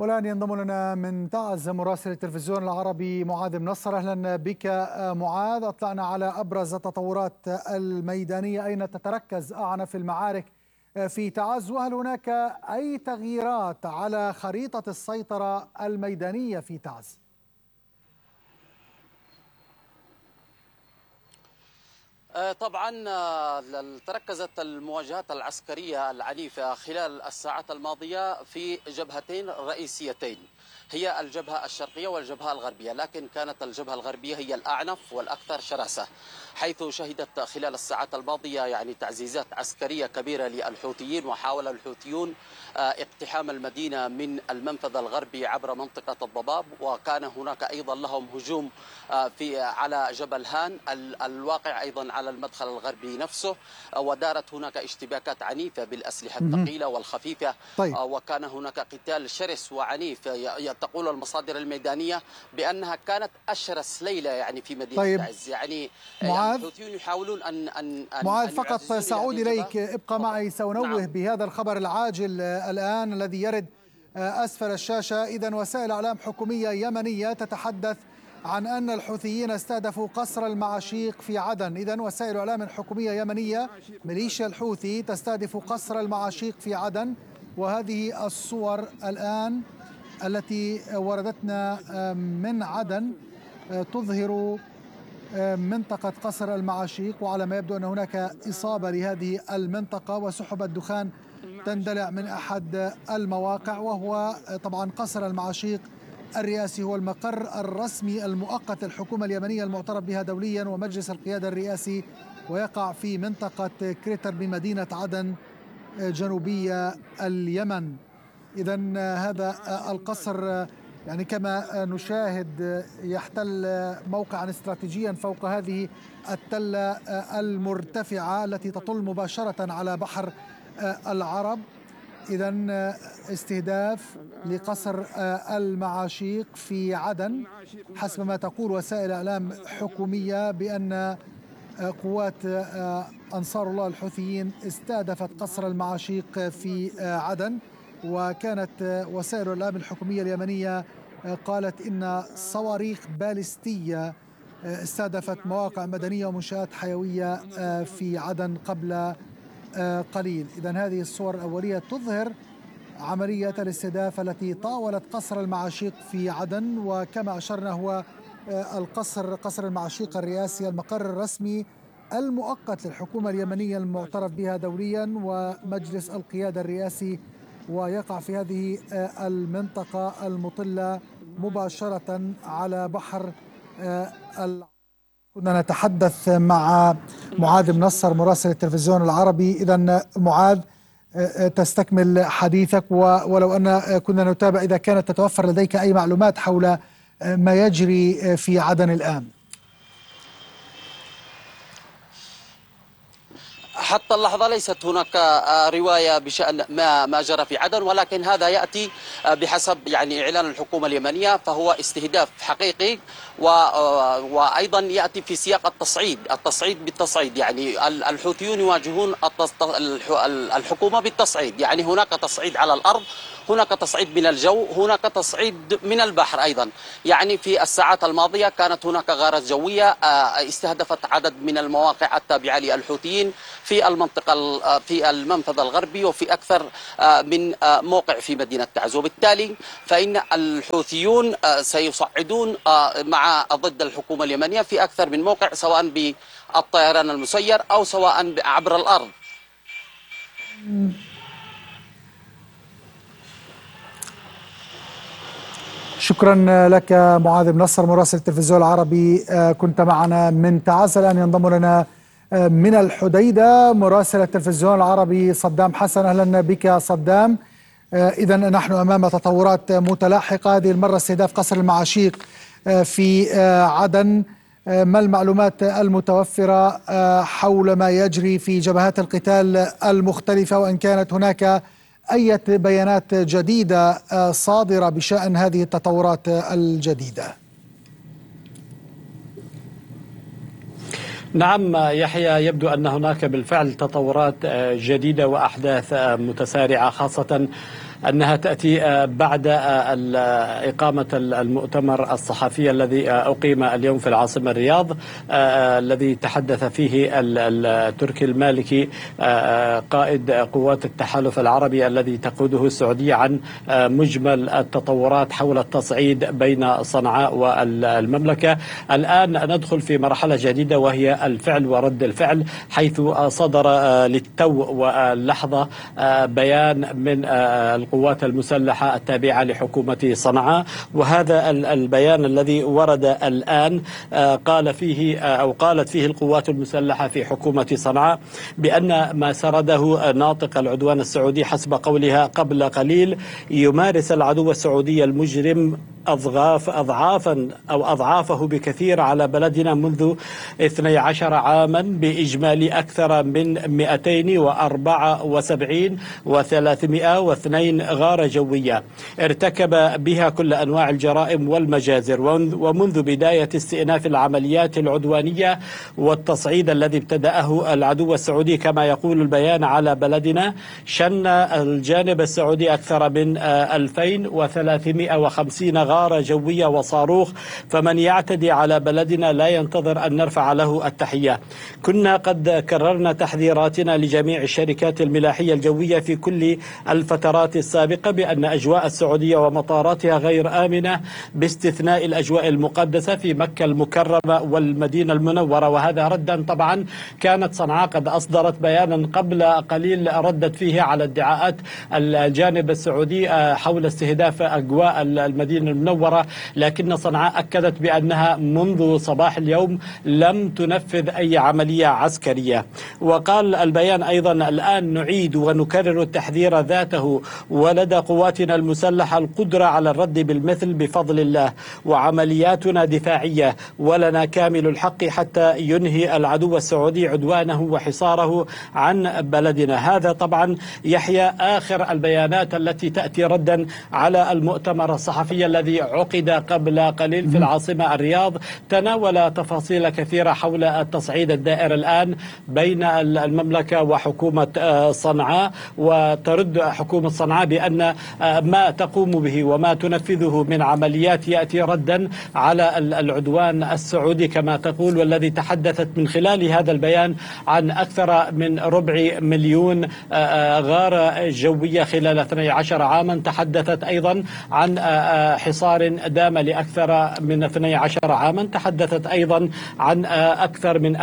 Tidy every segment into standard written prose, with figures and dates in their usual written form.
والآن ينضم لنا من تعز مراسل التلفزيون العربي معاذ منصر. أهلا بك معاذ. أطلعنا على أبرز التطورات الميدانية، أين تتركز أعنف المعارك في تعز، وهل هناك أي تغييرات على خريطة السيطرة الميدانية في تعز؟ طبعا تركزت المواجهات العسكرية العنيفة خلال الساعات الماضية في جبهتين رئيسيتين، هي الجبهة الشرقية والجبهة الغربية، لكن كانت الجبهة الغربية هي الأعنف والأكثر شراسة، حيث شهدت خلال الساعات الماضية تعزيزات عسكرية كبيرة للحوثيين، وحاول الحوثيون اقتحام المدينة من المنفذ الغربي عبر منطقة الضباب، وكان هناك أيضا لهم هجوم على جبل هان الواقع أيضا على المدخل الغربي نفسه، ودارت هناك اشتباكات عنيفة بالأسلحة الثقيلة والخفيفة. طيب. وكان هناك قتال شرس وعنيف، تقول المصادر الميدانية بأنها كانت أشرس ليلة في مدينة طيب. تعز. الحوثيون يحاولون أن معاذ، فقط سأعود إليك، ابقى معي. سأنوه نعم. بهذا الخبر العاجل الآن الذي يرد أسفل الشاشة. إذن وسائل إعلام حكومية يمنية تتحدث عن أن الحوثيين استهدفوا قصر المعاشيق في عدن. إذن وسائل إعلام حكومية يمنية، ميليشيا الحوثي تستهدف قصر المعاشيق في عدن، وهذه الصور الآن التي وردتنا من عدن تظهر منطقة قصر المعاشيق، وعلى ما يبدو أن هناك إصابة لهذه المنطقة، وسحب الدخان تندلع من أحد المواقع، وهو طبعا قصر المعاشيق الرئاسي هو المقر الرسمي المؤقت للحكومة اليمنية المعترف بها دوليا ومجلس القيادة الرئاسي، ويقع في منطقة كريتر بمدينة عدن جنوبية اليمن. إذن هذا القصر كما نشاهد يحتل موقعا استراتيجيا فوق هذه التلة المرتفعة التي تطل مباشرة على بحر العرب. إذن استهداف لقصر المعاشيق في عدن حسب ما تقول وسائل إعلام حكومية، بأن قوات أنصار الله الحوثيين استهدفت قصر المعاشيق في عدن. وكانت وسائل الإعلام الحكومية اليمنية قالت إن صواريخ باليستية استهدفت مواقع مدنية ومنشآت حيوية في عدن قبل قليل. إذن هذه الصور الأولية تظهر عملية الاستهداف التي طاولت قصر المعاشيق في عدن، وكما أشرنا هو قصر المعاشيق الرئاسي المقر الرسمي المؤقت للحكومة اليمنية المعترف بها دوليا ومجلس القيادة الرئاسي، ويقع في هذه المنطقة المطلة مباشرة على بحر كنا نتحدث مع معاذ منصر مراسل التلفزيون العربي. إذن معاذ، تستكمل حديثك، ولو أن كنا نتابع إذا كانت تتوفر لديك أي معلومات حول ما يجري في عدن الآن. حتى اللحظة ليست هناك رواية بشأن ما جرى في عدن، ولكن هذا يأتي بحسب إعلان الحكومة اليمنية، فهو استهداف حقيقي، وأيضا يأتي في سياق التصعيد بالتصعيد. الحوثيون يواجهون الحكومة بالتصعيد، هناك تصعيد على الأرض، هناك تصعيد من الجو، هناك تصعيد من البحر أيضا. في الساعات الماضية كانت هناك غارات جوية استهدفت عدد من المواقع التابعة للحوثيين في المنطقة في المنفذ الغربي وفي أكثر من موقع في مدينة تعز، وبالتالي فإن الحوثيون سيصعدون ضد الحكومة اليمنية في أكثر من موقع، سواء بالطيران المسير أو سواء عبر الأرض. شكرا لك معاذ منصر مراسل التلفزيون العربي، كنت معنا من تعز. الآن ينضم لنا من الحديدة مراسل التلفزيون العربي صدام حسن. أهلا بك صدام. إذا نحن أمام تطورات متلاحقة، هذه المرة استهداف قصر المعاشيق في عدن. ما المعلومات المتوفرة حول ما يجري في جبهات القتال المختلفة، وإن كانت هناك أي بيانات جديدة صادرة بشأن هذه التطورات الجديدة؟ نعم يحيى، يبدو أن هناك بالفعل تطورات جديدة وأحداث متسارعة، خاصة أنها تأتي بعد إقامة المؤتمر الصحفي الذي أقيم اليوم في العاصمة الرياض، الذي تحدث فيه التركي المالكي قائد قوات التحالف العربي الذي تقوده السعودية عن مجمل التطورات حول التصعيد بين صنعاء والمملكة. الآن ندخل في مرحلة جديدة وهي الفعل ورد الفعل، حيث صدر للتو واللحظة بيان من القوات المسلحة التابعة لحكومة صنعاء، وهذا البيان الذي ورد الآن قالت فيه القوات المسلحة في حكومة صنعاء بأن ما سرده ناطق العدوان السعودي حسب قولها قبل قليل يمارس العدو السعودي المجرم أضعافه بكثير على بلدنا منذ 12 عاما بإجمالي أكثر من 274 و302 غارة جوية ارتكب بها كل أنواع الجرائم والمجازر، ومنذ بداية استئناف العمليات العدوانية والتصعيد الذي ابتدأه العدو السعودي كما يقول البيان على بلدنا، شن الجانب السعودي أكثر من 2350 غارة جوية وصاروخ، فمن يعتدي على بلدنا لا ينتظر أن نرفع له التحية. كنا قد كررنا تحذيراتنا لجميع الشركات الملاحية الجوية في كل الفترات السابقة بأن أجواء السعودية ومطاراتها غير آمنة باستثناء الأجواء المقدسة في مكة المكرمة والمدينة المنورة، وهذا ردا طبعا كانت صنعاء قد أصدرت بيانا قبل قليل ردت فيه على ادعاءات الجانب السعودي حول استهداف أجواء المدينة المنورة، لكن صنعاء أكدت بأنها منذ صباح اليوم لم تنفذ أي عملية عسكرية. وقال البيان أيضا الآن نعيد ونكرر التحذير ذاته، ولدى قواتنا المسلحة القدرة على الرد بالمثل بفضل الله، وعملياتنا دفاعية ولنا كامل الحق حتى ينهي العدو السعودي عدوانه وحصاره عن بلدنا. هذا طبعا يحيى آخر البيانات التي تأتي ردا على المؤتمر الصحفي الذي عقد قبل قليل في العاصمة الرياض، تناول تفاصيل كثيرة حول التصعيد الدائر الآن بين المملكة وحكومة صنعاء، وترد حكومة صنعاء بأن ما تقوم به وما تنفذه من عمليات يأتي ردا على العدوان السعودي كما تقول، والذي تحدثت من خلال هذا البيان عن أكثر من 250,000 غارة جوية خلال 12 عاما. تحدثت أيضا عن حصار دام لأكثر من 12 عاما، تحدثت أيضا عن أكثر من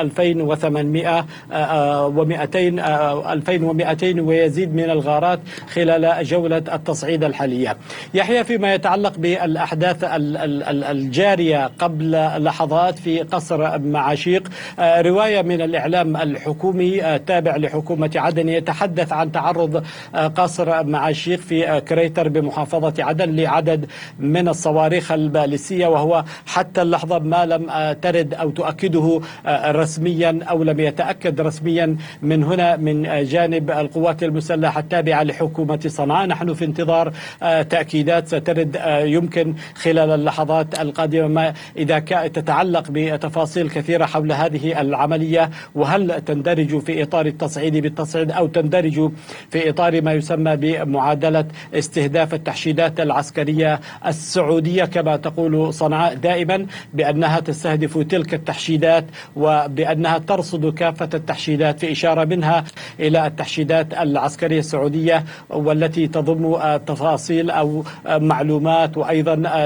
2200 ويزيد من الغارات خلال جولة التصعيد الحالية. يحيى فيما يتعلق بالأحداث الجارية قبل لحظات في قصر معاشيق، رواية من الإعلام الحكومي تابع لحكومة عدن يتحدث عن تعرض قصر معاشيق في كريتر بمحافظة عدن لعدد من الصواريخ الباليستية، وهو حتى اللحظة ما لم ترد أو تؤكده رسميا أو لم يتأكد رسميا من هنا من جانب القوات المسلحة التابعة لحكومة صنعاء. نحن في انتظار تأكيدات سترد يمكن خلال اللحظات القادمة ما إذا تتعلق بتفاصيل كثيرة حول هذه العملية، وهل تندرج في إطار التصعيد بالتصعيد أو تندرج في إطار ما يسمى بمعادلة استهداف التحشيدات العسكرية السعودية كما تقول صنعاء دائما بأنها تستهدف تلك التحشيدات وبأنها ترصد كافة التحشيدات، في إشارة منها إلى التحشيدات العسكرية السعودية والتي تضم تفاصيل أو معلومات وأيضا